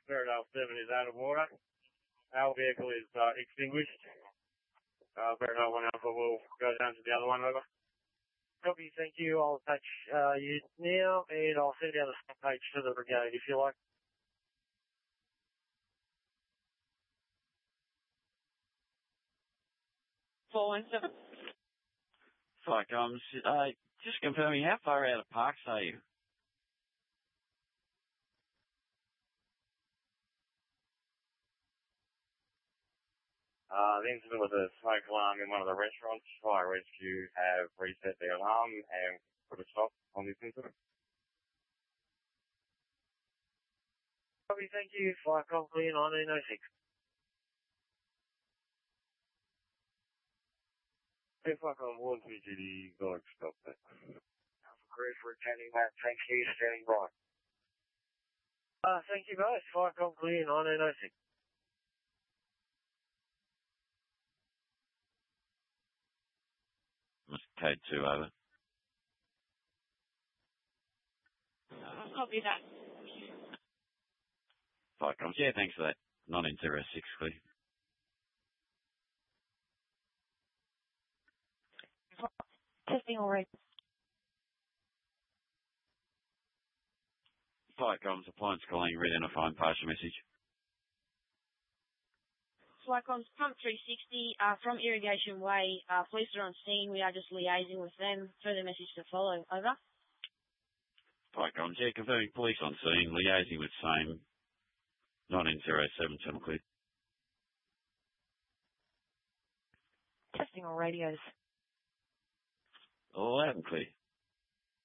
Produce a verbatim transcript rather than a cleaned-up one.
Ferradale seven is out of water. Our vehicle is uh, extinguished. Uh, Ferradale one Alpha will go down to the other one, over. Copy, thank you. I'll attach uh, you now, and I'll send out a page to the brigade if you like. four one seven. Fire comms. Uh, just confirming, how far out of Parks are you? Uh, the incident was a smoke alarm in one of the restaurants. Fire rescue have reset the alarm and put a stop on this incident. Copy, thank you. Fire call clear nineteen oh six. If I can warn you, duty, go and stop that. Alpha crew for attending that. Thank you, standing by. Uh, thank you both. Fire call clear nineteen oh six. Code two, over. Copy that. Fire comms. Yeah, thanks for that. nineteen oh six, clear. Testing already. Fire comms. Appliance calling. Re-identifying partial message. Flycom's Pump three sixty uh, from Irrigation Way. Uh, police are on scene. We are just liaising with them. Further message to follow. Over. Fire comms. Yeah, confirming police on scene. Liaising with same. nineteen oh seven, channel clear. Testing all radios. Loud and clear.